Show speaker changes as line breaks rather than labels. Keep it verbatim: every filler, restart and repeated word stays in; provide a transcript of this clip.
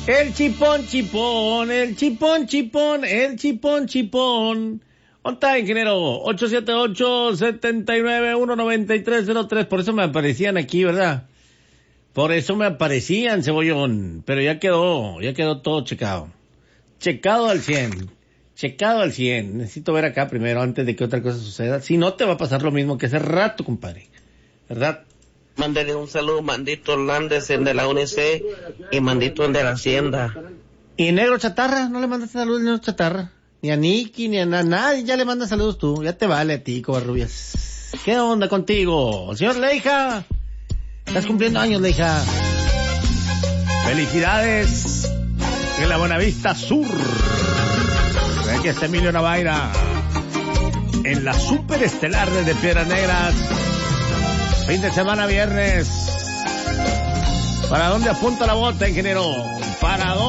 El chipón, chipón, el chipón, chipón, el chipón, chipón. ¿Dónde está, ingeniero? ocho siete ocho, siete nueve uno, nueve tres cero tres. Por eso me aparecían aquí, ¿verdad? Por eso me aparecían, cebollón. Pero ya quedó, ya quedó todo checado. Checado al cien. Checado al cien. Necesito ver acá primero antes de que otra cosa suceda. Si no, te va a pasar lo mismo que hace rato, compadre. ¿Verdad?
Mándale un saludo, Mandito Hernández, en de la U N C, y Mandito en de la Hacienda.
¿Y Negro Chatarra? ¿No le mandas saludos al Negro Chatarra? Ni a Nicky, ni a na- nadie, ya le mandas saludos tú. Ya te vale a ti, Covarrubias. ¿Qué onda contigo? Señor Leija, estás cumpliendo años, Leija. Felicidades en la Buenavista Sur. Aquí está Emilio Navaira en la Superestelar desde Piedras Negras. Fin de semana, viernes. ¿Para dónde apunta la bota, ingeniero? ¿Para dónde?